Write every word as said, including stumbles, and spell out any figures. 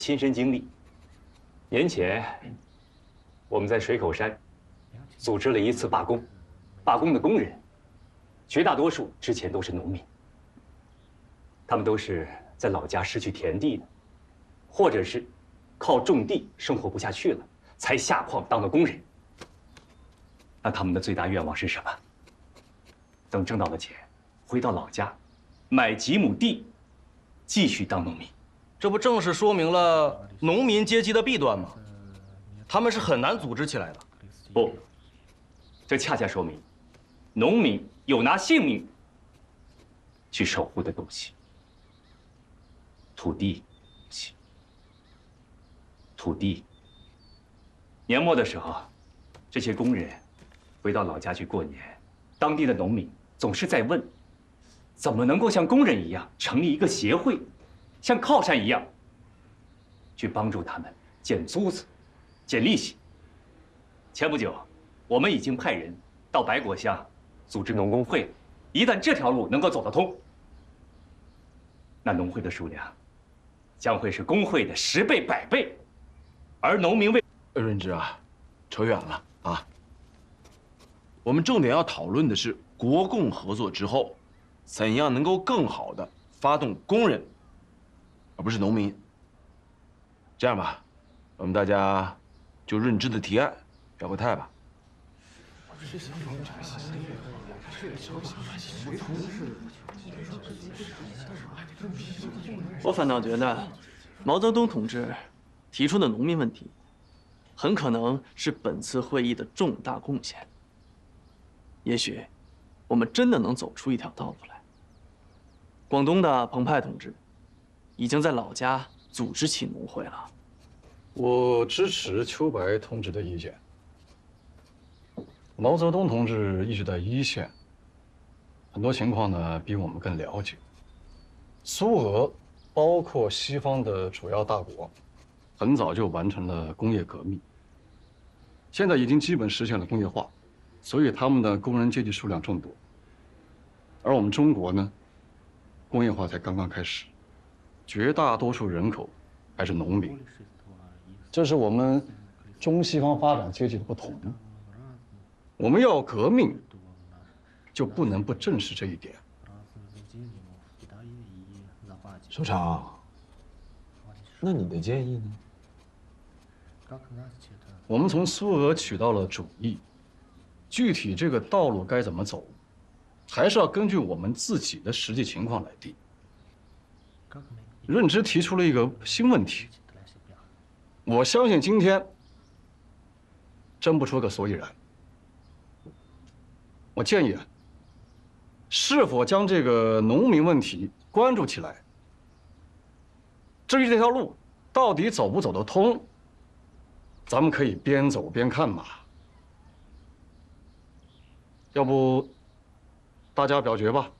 亲身经历。年前，我们在水口山组织了一次罢工，罢工的工人绝大多数之前都是农民，他们都是在老家失去田地的，或者是靠种地生活不下去了，才下矿当了工人。那他们的最大愿望是什么？等挣到了钱，回到老家，买几亩地，继续当农民。 这不正是说明了农民阶级的弊端吗？他们是很难组织起来的。 不，这恰恰说明，农民有拿性命去守护的东西。土地，土地。年末的时候，这些工人回到老家去过年，当地的农民总是在问，怎么能够像工人一样成立一个协会，像靠山一样，去帮助他们减租子、减利息。前不久，我们已经派人到白果乡组织农工会，一旦这条路能够走得通，那农会的数量将会是工会的十倍、百倍，而农民为…… 润之啊，扯远了啊。我们重点要讨论的是国共合作之后，怎样能够更好的发动工人，而不是农民。这样吧，我们大家就润之的提案表个态吧。 我反倒觉得，毛泽东同志提出的农民问题，很可能是本次会议的重大贡献。也许，我们真的能走出一条道路来。广东的彭湃同志，已经在老家组织起农会了。 我支持秋白同志的意见。毛泽东同志一直在一线，很多情况呢比我们更了解。苏俄，包括西方的主要大国，很早就完成了工业革命，现在已经基本实现了工业化，所以他们的工人阶级数量众多。而我们中国呢，工业化才刚刚开始，绝大多数人口还是农民。这是我们中西方发展阶级的不同。我们要革命，就不能不正视这一点。 首长，那你的建议呢？ 我们从苏俄取到了主意，具体这个道路该怎么走，还是要根据我们自己的实际情况来定。润之提出了一个新问题，我相信今天争不出个所以然。我建议啊，是否将这个农民问题关注起来？至于这条路到底走不走得通，咱们可以边走边看嘛。要不，大家表决吧。